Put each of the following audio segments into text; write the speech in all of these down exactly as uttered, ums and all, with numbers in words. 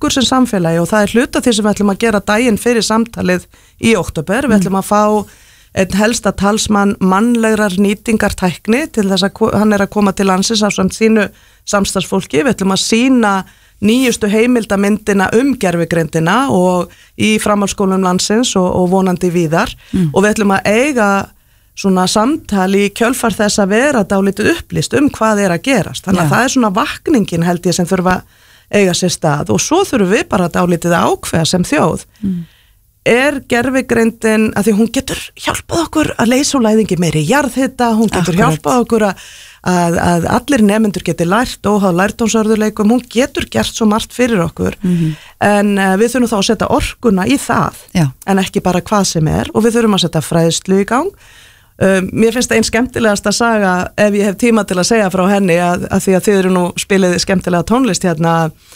okkur sem samfélagi og það er hluta því sem við ætlum að gera daginn fyrir samtalið í október, við ætlum að fá einn helsta talsmann mannlegrar nýtingartækni til þess að hann er að koma til landsins á samt sínu samstarfsfólki, við ætlum að sýna nýjustu heimildamyndina um gervigreindina og í framhaldsskólum landsins og, og vonandi víðar mm. og við ætlum að eiga svona samtali í kjölfar þess að vera dálítið upplýst um hvað er að gerast. Þannig að ja. það er svona vakningin held ég sem þurfa að eiga sér stað og svo þurfum við bara dálítið að ákveða sem þjóð. Mm. Er gervigreindin, að því hún getur hjálpað okkur að leysa úr læðingi meiri jarðhita, hún getur Akkurat. hjálpað okkur að, að, að allir nemendur geti lært og hafa lærdómsörðuleikum, hún getur gert svo margt fyrir okkur, mm-hmm. en uh, við þurfum þá að setja orkuna í það, Já. en ekki bara hvað sem er og við þurfum að setja fræðslu í gang. Um, mér finnst það einn skemmtilegasta saga ef ég hef tíma til að segja frá henni að, að því að þið eru nú spilið skemmtilega tónlist hérna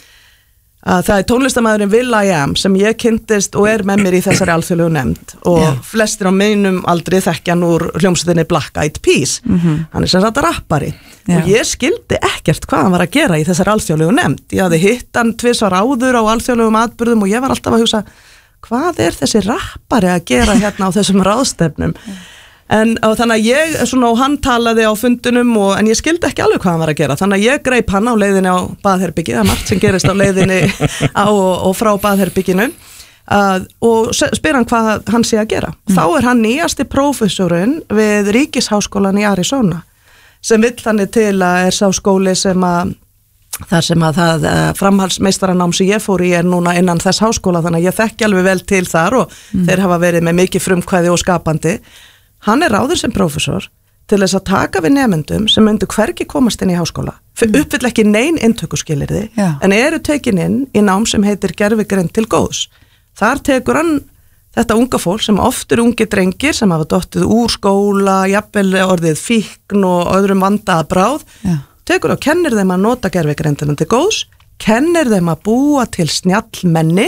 að það er tónlistamæðurinn Will I Am sem ég kynntist og er með mér í þessari alþjóðlegu nefnd og yeah. flestir á meinum aldrei þekkjan úr hljómsveitinni Black Eyed Peas mm-hmm. hann er sem sagt rappari yeah. og ég skildi ekkert hvað hann var að gera í þessari alþjóðlegu nefnd ég hafði hitt hann tvisvar áður á alþjóðlegum atburðum og ég var alltaf að hugsa hvað er þessi rappari að gera hérna á þessum ráðstefnum yeah. En og þannig að ég, svona, og hann talaði á fundunum, og, en ég skildi ekki alveg hvað hann var að gera, þannig að ég greip hann á leiðinni á baðherbyggið, það er margt sem gerist á leiðinni á og, og frá baðherbygginu, uh, og spyr hann hvað hann sé að gera. Mm. Þá er hann nýjasti prófessorinn við Ríkisháskólan í Arizona, sem vill þannig til að er sá skóli sem að, þar sem að það uh, framhaldsmeistaranám sem ég fór í er núna innan þess háskóla, þannig að ég þekki alveg vel til þar og mm. þeir hafa verið með mikið frumkvæði og skapandi. Hann er ráður sem prófessor til þess að taka við nemendum sem myndu hvergi komast inn í háskóla. Fyrir mm. uppvill ekki nein inntökuskilyrði, Já. en eru tekin inn í nám sem heitir gervigreind til góðs. Þar tekur hann þetta unga fólk sem oft er ungi drengir sem hafa dottið úr skóla, jafnvel orðið fíkn og öðrum vanda að bráð, Já. tekur og kennir þeim að nota gervigreindina til góðs, kennir þeim að búa til snjallmenni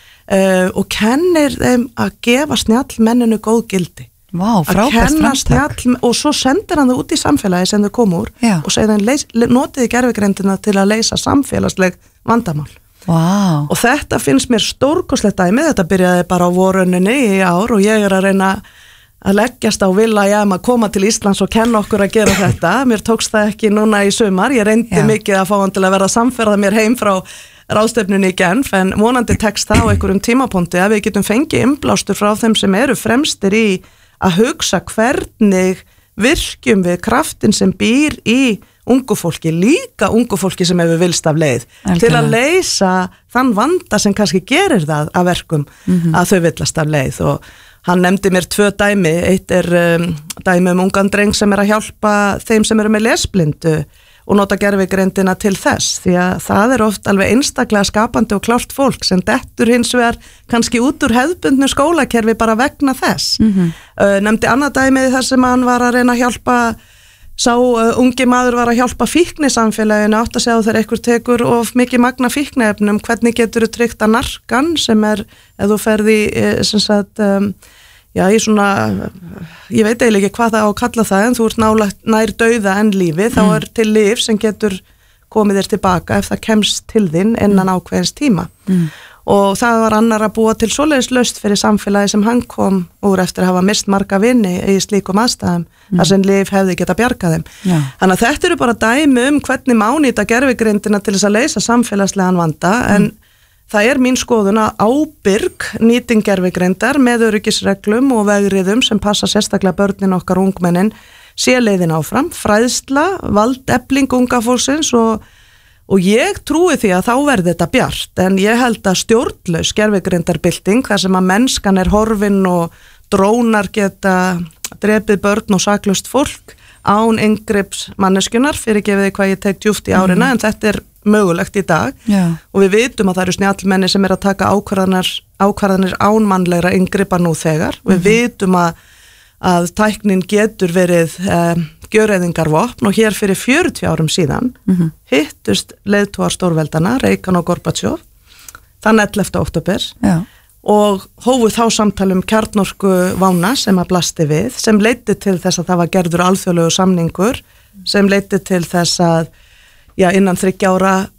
uh, og kennir þeim að gefa snjallmenninu góð gildi. Vá, frábært framtak. Og svo sendir hann það út í samfélagi sem þau kom úr Já. og segir hann notiði gervigreindina til að leysa samfélagsleg vandamál. Vá. Og þetta finnst mér stórkostlegt dæmi, þetta byrjaði bara á vorunninni í ár og ég er að reyna að leggjast á Will I Am að koma til Íslands og kenna okkur að gera þetta. Mér tókst það ekki núna í sumar, ég reyndi Já. mikið að fá hann til að vera að samferða mér heim frá ráðstefnunni í Genf, en vonandi tekst það á einhverjum tímapunkti að við getum fengið innblástur frá þeim sem eru fremstir í að hugsa hvernig virkjum við kraftin sem býr í ungu fólki, líka ungu fólki sem hefur vilst af leið, Elkjörlega. til að leysa þann vanda sem kannski gerir það að verkum mm-hmm. að þau villast af leið. Og hann nefndi mér tvö dæmi, eitt er um, dæmi um ungan dreng sem er að hjálpa þeim sem eru með lesblindu og nota gervigreindina til þess, því að það er oft alveg einstaklega skapandi og klárt fólk sem dettur hins vegar kannski út úr hefðbundnu skólakerfi bara vegna þess. Mm-hmm. Uh, nefndi annað dæmið þar sem hann var að reyna að hjálpa, sá uh, ungi maður var að hjálpa fíknisamfélaginu, átt að segja þegar einhver tekur of mikið magna fíkniefnum, hvernig getur þú tryggt að narkan sem er, ef þú ferði sem sagt, um, já, ég svona, ég veit eiginlega ekki hvað það á að kalla það, en þú ert nálægt nær dauða en lífi, þá er til lyf sem getur komið þér tilbaka ef það kemst til þín innan ákveðins tíma. Mm. Og það var annar að búa til svoleiðis laust fyrir samfélagi sem hann kom úr eftir að hafa mist marga vini í slíkum aðstæðum, mm. þar sem lyf hefði geta bjargað þeim. Já. Þannig að þetta eru bara dæmi um hvernig má nýta gervigreindina til þess að leysa samfélagslegan vanda, en mm. það er mín skoðun að ábyrg nýting gervigreindar með öryggisreglum og vegriðum sem passa sérstaklega börnin okkar ungmennin sé leiðin áfram, fræðsla, valdefling unga fólksins og, og ég trúi því að þá verði þetta bjart, en ég held að stjórnlaus gervigreindarbylting, þar sem að mennskan er horfin og drónar geta drepið börn og saklaust fólk án inngrips manneskjunar, fyrir gefið hvað ég tek djúpt í árina, mm. en þetta er mögulegt í dag Já. og við vitum að það eru snjallmenni sem er að taka ákvarðanir, ákvarðanir ánmannlegra inngripa nú þegar. Mm-hmm. Við vitum að, að tæknin getur verið um, gjöreyðingarvopn og hér fyrir fjörutíu árum síðan mm-hmm. hittust leiðtogar stórveldana, Reagan og Gorbachev, þann ellefta október Já. og hófu þá samtali um kjarnorku vána sem að blasti við, sem leiddi til þess að það var gerður alþjóðlegu samningur, sem leiddi til þess að já, innan þriggja ára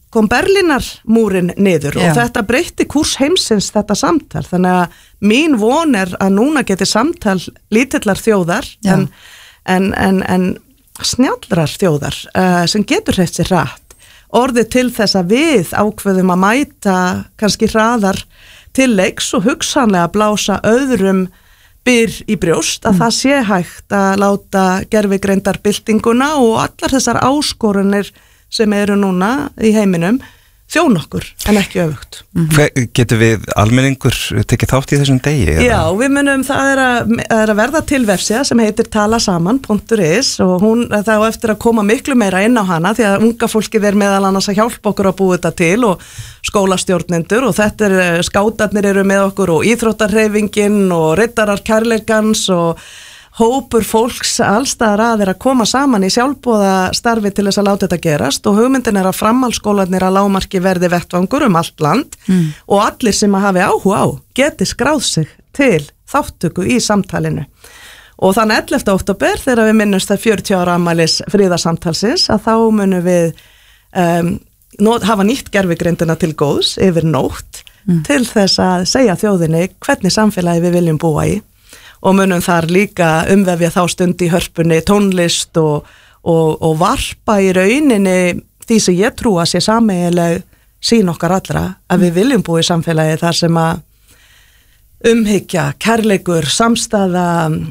kom Berlínarmúrin niður Já. og þetta breytti kúrs heimsins þetta samtal, þannig að mín von er að núna geti samtal lítillar þjóðar en, en, en, en snjallrar þjóðar uh, sem getur hreift sér hratt orðið til þess að við ákveðum að mæta kannski hraðar til leiks og hugsanlega blása öðrum byr í brjóst að mm. það sé hægt að láta gervigreindarbyltinguna og allar þessar áskorunir sem eru núna í heiminum þjón okkur en ekki öfugt. Mm-hmm. Getur við almenningur tekið þátt í þessum degi? Eða? Já, við munum, það er að, er að verða til vefsíða sem heitir talasaman punktur is og hún þá eftir að koma miklu meira inn á hana því að unga fólkið er meðal annars að hjálpa okkur að búa þetta til og skólastjórnendur og þetta er, skátarnir eru með okkur og íþróttarhreyfingin og riddarar kærleikans og hópur fólks allstaðar að er að koma saman í sjálfboða starfi til þess að láta þetta gerast og hugmyndin er að framhaldsskólarnir að lágmarki verði vettvangur um allt land mm. og allir sem að hafi áhuga á geti skráð sig til þáttöku í samtalinu. Og þann ellefta október þegar við minnumst það fjörutíu ára afmælis friðarsamtalsins að þá munum við um, not, hafa nýtt gervigreindina til góðs yfir nótt mm. til þess að segja þjóðinni hvernig samfélagi við viljum búa í. Og munum þar líka umvefja þá stund í hörpunni tónlist og, og, og varpa í rauninni því sem ég trú að sé sameiginleg sín okkar allra að við viljum búa í samfélagi þar sem að umhyggja, kærleikur, samstæða,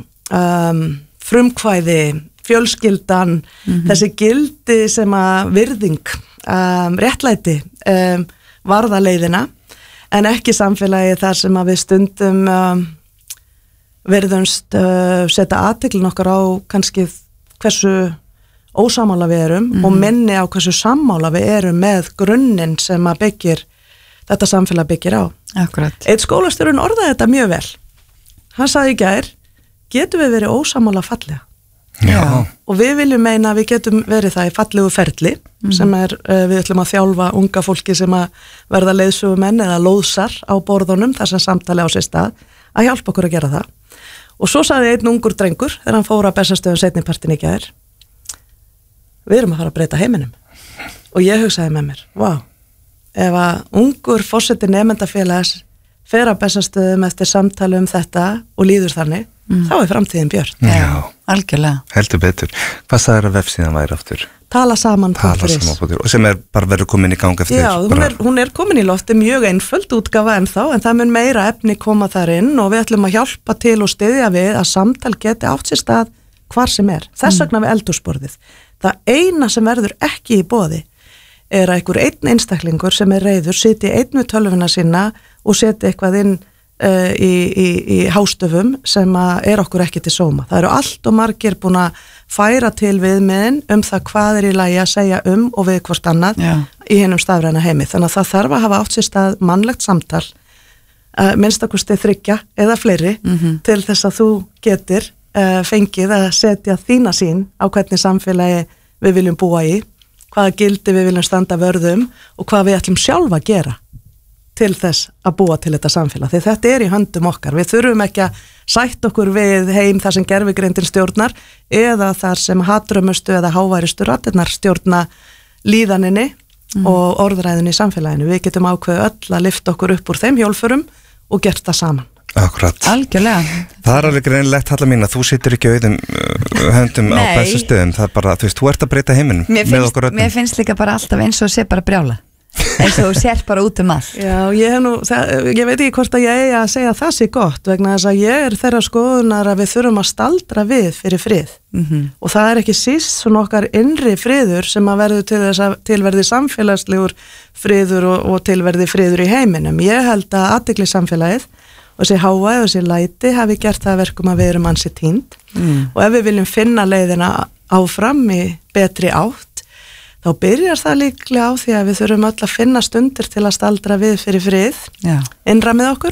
um, frumkvæði, fjölskyldan, mm-hmm. þessi gildi sem að virðing, um, réttlæti um, varða leiðina en ekki samfélagi þar sem að við stundum um, verðumst uh, setja athygli okkar á kannski hversu ósamála við erum mm. og minni á hversu sammála við erum með grunninn sem að byggir þetta samfélag byggir á. Akkurat. Eitt skólastjórinn orðaði þetta mjög vel. Hann sagði í gær, getum við verið ósamála fallega? Já. Og við viljum meina að við getum verið það í fallegu ferli mm. sem er, uh, við ætlum að þjálfa unga fólki sem að verða leiðsögumenn eða lóðsar á borðunum þar sem samtali á sér stað að hjálpa okkur að gera það. Og svo sagði einn ungur drengur þegar hann fór að Bessastöðum seinnipartin í gær við erum að fara að breyta heiminum og ég hugsaði með mér vá, ef að ungur forseti nemendafélags fer að Bessastöðum eftir samtali um þetta og líður þannig, mm. þá er framtíðin björt. Já, algjörlega. Heldur betur. Hvað sagði það að vefsíðan væri aftur? Talasaman punktur is. Og sem er bara verið komin í gang eftir. Já, hún er, hún er komin í lofti mjög einföld útgáfa ennþá en það mun meira efni koma þar inn og við ætlum að hjálpa til og styðja við að samtal geti átt sér stað hvar sem er. Þess vegna við eldhúsborðið. Það eina sem verður ekki í boði er að einhver einn einstaklingur sem er reiður sitji einn við tölvuna sína og setja eitthvað inn uh, í, í, í hástöfum sem er okkur ekki til sóma. Það eru allt og margir búin að færa til viðmiðin um það hvað er í lagi að segja um og við hvort annað Já. Í hinum stafræna heimi. Þannig að það þarf að hafa átt sér stað mannlegt samtal, uh, minnstakosti þriggja eða fleiri mm-hmm. til þess að þú getur uh, fengið að setja þína sín á hvernig samfélagi við viljum búa í, hvaða gildi við viljum standa vörðum og hvað við ætlum sjálfa að gera til þess að búa til þetta samfélag. Því þetta er í höndum okkar. Við þurfum ekki að sætt okkur við heim þar sem gervigreindin stjórnar eða þar sem hatrömmustu eða háværistu raddirnar stjórna líðaninni mm. og orðræðinni í samfélaginu. Við getum ákveðu öll að lyfta okkur upp úr þeim hjólfurum og gert það saman. Akkurat. Algjörlega. Það er alveg greinlegt, Halla mín, að þú situr ekki auðum höndum á Bessastöðum. Það er bara, þú veist, þú ert að breyta heiminum með okkur öllum. Mér finnst líka bara alltaf eins og sé bara brjála. Eins og sér bara út um allt. Já, ég hef nú, það, ég veit ekki hvort að ég eigi að segja að það sé gott vegna þess að ég er þeirra skoðunar að við þurfum að staldra við fyrir frið mm-hmm. og það er ekki síst svona okkar innri friður sem að verður til þess að tilverði samfélagslegur friður og, og tilverði friður í heiminum. Ég held að athygli samfélagið og þessi háa og þessi læti hafi gert það verkum að við erum ansi týnd mm. og ef við viljum finna leiðina áfram í betri átt þá byrjar það líklega á því að við þurfum öll að finna stundir til að staldra við fyrir frið, Já. Innra með okkur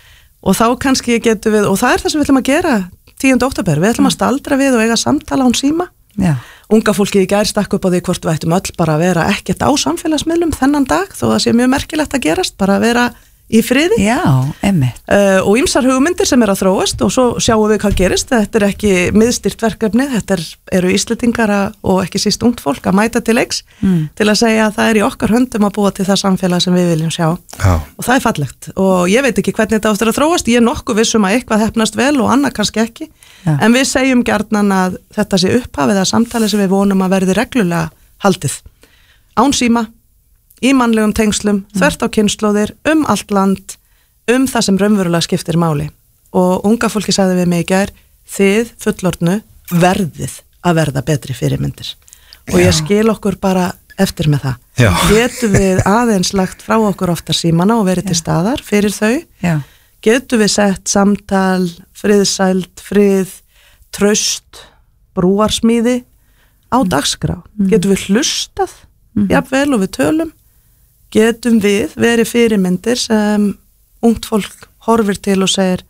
og þá kannski getum við, og það er það sem við ætlum að gera tíunda október, við ætlum að staldra við og eiga samtala án síma. Já. Unga fólki í gær stakk upp á því hvort við ættum öll bara að vera ekkert á samfélagsmiðlum þennan dag, þó það sé mjög merkilegt að gerast, bara að vera í friði. Já, einmitt. Uh, og ýmsar hugmyndir sem er að þróast og svo sjáum við hvað gerist. Þetta er ekki miðstýrt verkefni, þetta er, eru Íslendingar og ekki síst ungt fólk að mæta til leiks mm. til að segja að það er í okkar höndum að búa til það samfélag sem við viljum sjá. Já. Og það er fallegt. Og ég veit ekki hvernig þetta áttur að þróast, ég er nokkuð vissum að eitthvað hefnast vel og annað kannski ekki. Já. En við segjum gjarnan að þetta sé upphafið að samtali sem við vonum að verði reglulega haldið. Án síma, í mannlegum tengslum, mm. þvert á kynslóðir, um allt land, um það sem raunverulega skiptir máli. Og unga fólki sagði við mig í gær, þið fullorðnu verðið að verða betri fyrirmyndir. Og ég skil okkur bara eftir með það. Já. Getum við aðeins lagt frá okkur ofta símana og verið til staðar fyrir þau? Já. Getum við sett samtal, friðsæld, frið, traust, brúarsmíði á dagskrá? Mm. Getum við hlustað? Mm. Jafnvel og við tölum? Getum við verið fyrirmyndir sem ungt fólk horfir til og segir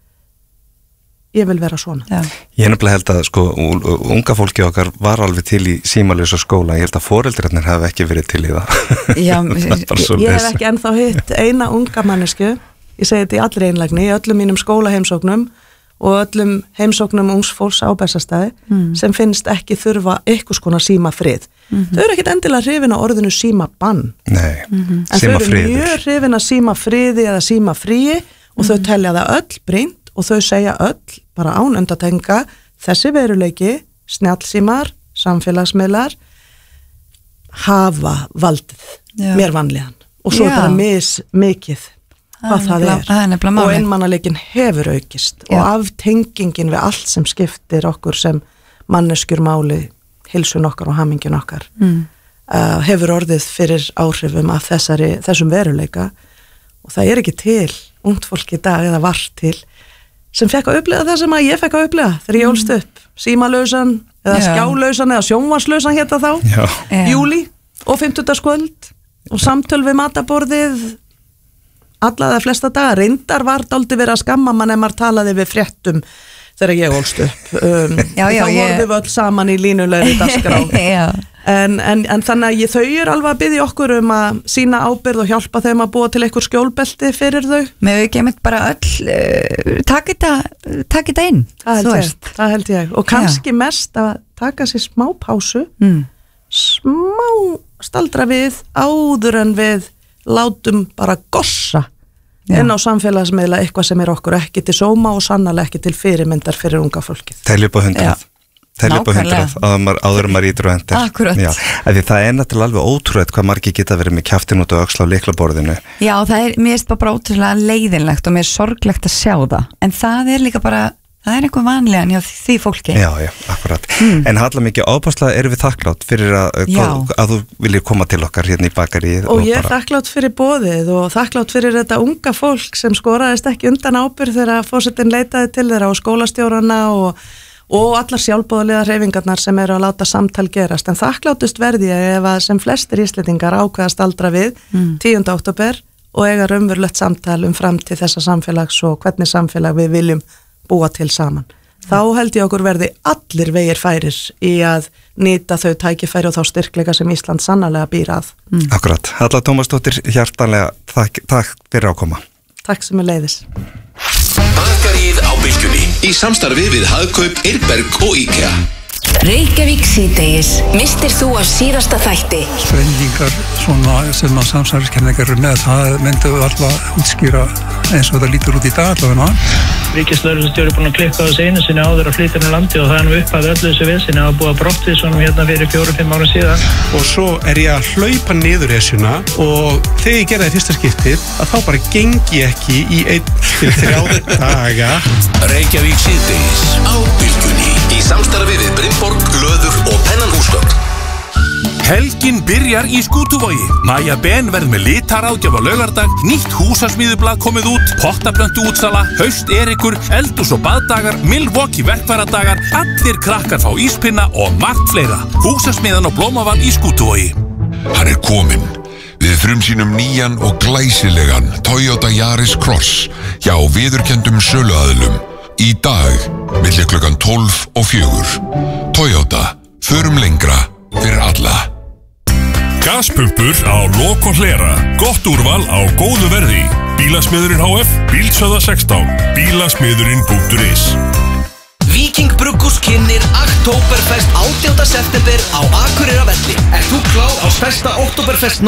ég vil vera svona. Já. Ég er nefnilega held að sko unga fólki okkar var alveg til í símalausa skóla, ég held að foreldrarnir hafi ekki verið til í það. Já, ég, ég hef ekki ennþá hitt eina unga mannesku, ég segi þetta í allri einlægni, í öllum mínum skólaheimsóknum og öllum heimsóknum ungs fólks á Bessastaði mm. sem finnst ekki þurfa einhvers konar síma frið. Mm-hmm. Þau eru ekkit endilega hrifin á orðinu síma bann. Nei, mm-hmm. en þau eru mjög hrifin að síma friði eða síma fríi og mm-hmm. þau telja það öll brýnt og þau segja öll bara án undatenga þessi veruleiki, snjallsímar, samfélagsmiðlar hafa valdið Já. Mér vanlíðan og svo Já. Bara mis mikið hvað það er, það er og einmannaleikin hefur aukist Já. Og aftengingin við allt sem skiptir okkur sem manneskjur máli heilsun okkar og hamingin okkar mm. uh, hefur orðið fyrir áhrifum af þessari, þessum veruleika og það er ekki til ungt fólk í dag eða var til sem fekk að upplifa það sem að ég fekk að upplifa þegar ég ólst upp, símalausan eða Já. Skjálausan eða sjónvarslausan hérna þá Já. Júli og fimmtudagskvöld og samtöl við mataborðið alla eða flesta daga, reyndar var dálítið verið að skamma mann ef maður talaði við fréttum þegar ég ólst upp um, já, já, þá vorum við öll saman í línulegri dagskrá en, en, en þannig að ég, þau eru alveg að biðja okkur um að sína ábyrgð og hjálpa þeim að búa til einhver skjólbelti fyrir þau með ekki einmitt bara öll uh, taka þetta inn það held, ég, það held ég og kannski já. Mest að taka sér smá pásu mm. smá staldra við áður en við látum bara gossa Já. En á samfélagsmiðla eitthvað sem er okkur ekki til sóma og sannarlega ekki til fyrirmyndar fyrir unga fólkið. Telja upp á hundrað. Telja upp á hundrað áður maður ítur og endur. Akkurat. Já, því það er náttúrulega alveg ótrúlega hvað margir geta verið með kjaftin út og öxla á lyklaborðinu. Já, það er, mér er bara ótrúlega leiðinlegt og mér er sorglegt að sjá það. En það er líka bara, það er eitthvað vanlegan hjá því fólki. Já, já, akkurat. Mm. En Halla mikið ábáslega erum við þakklátt fyrir að, að, að þú viljið koma til okkar hérna í bakarið. Og, og ég er bara... þakklátt fyrir boðið og þakklátt fyrir þetta unga fólk sem skoraðist ekki undan ábyrgð þegar forsetinn leitaði til þeirra og skólastjórana og, og allar sjálfboðaliða hreyfingarnar sem eru að láta samtal gerast. En þakkláttust verði ég ef að sem flestir Íslendingar ákveðast aldra við mm. tíunda október og eiga raunverulegt samtal um framtíð þessa samfélags og hvernig samfélag við viljum búa til saman. Þá held ég okkur verði allir vegir færir í að nýta þau tækifæri og þá styrkleika sem Ísland sannarlega býr að. Mm. Akkurat. Halla Tómasdóttir, hjartanlega takk, takk fyrir ákoma. Takk sem er leiðis. Bakaríið á Bylgjunni í samstarfi við Hagkaup, Eirberg og IKEA. Reykjavík síðdegis. Mistir þú af síðasta þætti? Sprengingar svona sem að samsæriskenningar eru með, það myndi alltaf útskýra eins og það lítur út í dag allavega. Ríkislögreglustjóri er búinn að klikka á þessu einu sinni áður að flytja inn á landi og það er nú upphafið öllu þessu veseni að búa brottvísunum hérna fyrir fjórum, fimm árum síðan. Og svo er ég að hlaupa niður esjuna og þegar ég gerði það í fyrsta skiptið að þá bara gengi ég ekki í einn til þrjá daga. Reykjavík síðdegis á Bylgjunni í samstarfi við Brynborg, Löður og Pennanhúsgögn. Helgin byrjar í Skútuvogi. Maja Ben verð með litaráðgjöf á laugardag, nýtt húsasmíðublað komið út, pottaplöntu útsala, haust erikur, eldús og baðdagar, Milwaukee verkfæradagar, allir krakkar fá íspinna og margt fleira. Húsasmiðan og Blómavall í Skútuvogi. Hann er kominn. Við frumsýnum nýjan og glæsilegan Toyota Yaris Cross hjá viðurkenndum söluaðilum. Í dag, milli klukkan tólf og fjögur. Toyota, förum lengra fyrir alla. Gaspumpur á Lok og Hlera. Gott úrval á góðu verði. Bílasmiðurinn H F, Bílsöða sextán, bílasmiðurinn punktur is. Víking Brugghús kynnir Oktoberfest átjánda september á Akureyravelli. Ert þú klár á stærsta Oktoberfest